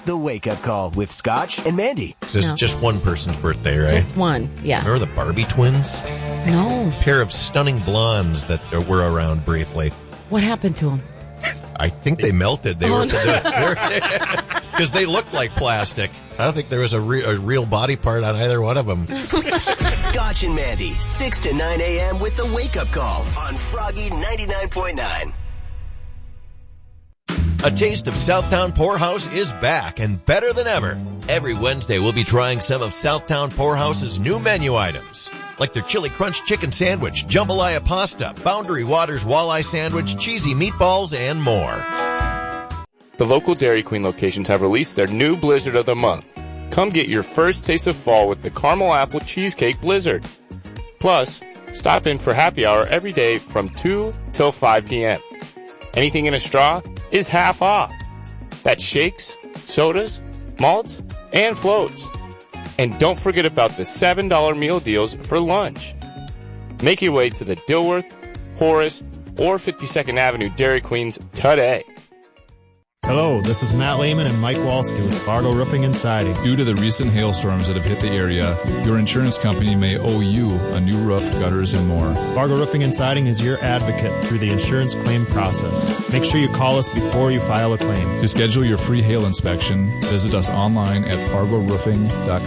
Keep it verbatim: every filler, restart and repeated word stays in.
The Wake Up Call with Scotch and Mandy. This is No. just one person's birthday, right? Just one, yeah. Remember the Barbie twins? No. A pair of stunning blondes that were around briefly. What happened to them? I think they melted. They Oh, were no. because they looked like plastic. I don't think there was a, re- a real body part on either one of them. Scotch and Mandy, six to nine a.m. with The Wake Up Call on Froggy ninety-nine point nine. A Taste of Southtown Poorhouse is back and better than ever. Every Wednesday, we'll be trying some of Southtown Poorhouse's new menu items, like their Chili Crunch Chicken Sandwich, Jambalaya Pasta, Boundary Waters Walleye Sandwich, Cheesy Meatballs, and more. The local Dairy Queen locations have released their new Blizzard of the Month. Come get your first taste of fall with the Caramel Apple Cheesecake Blizzard. Plus, stop in for happy hour every day from two till five p.m. Anything in a straw is half off. That's shakes, sodas, malts, and floats. And don't forget about the seven dollar meal deals for lunch. Make your way to the Dilworth, Horace, or fifty-second Avenue Dairy Queens today. Hello, this is Matt Lehman and Mike Walski with Fargo Roofing and Siding. Due to the recent hailstorms that have hit the area, your insurance company may owe you a new roof, gutters, and more. Fargo Roofing and Siding is your advocate through the insurance claim process. Make sure you call us before you file a claim. To schedule your free hail inspection, visit us online at fargo roofing dot